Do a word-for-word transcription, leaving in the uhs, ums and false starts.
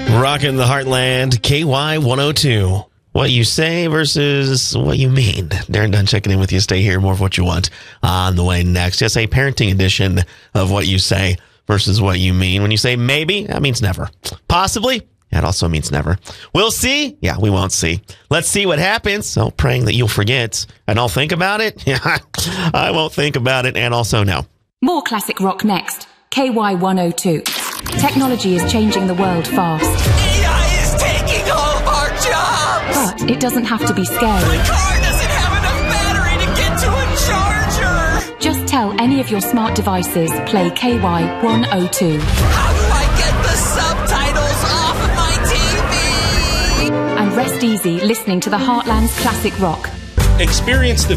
Rockin' the Heartland, K Y one oh two. What you say versus what you mean. Darren Dunn checking in with you. Stay here. More of what you want on the way next. Yes, a parenting edition of what you say versus what you mean. When you say maybe, that means never. Possibly, that also means never. We'll see. Yeah, we won't see. Let's see what happens. So praying that you'll forget and I'll think about it. Yeah, I won't think about it. And also no. More classic rock next. K Y one oh two. Technology is changing the world fast. A I is taking all of our jobs! But it doesn't have to be scary. My car doesn't have enough battery to get to a charger! Just tell any of your smart devices, play K Y one oh two. How do I get the subtitles off of my T V? And rest easy listening to the Heartland's classic rock. Experience the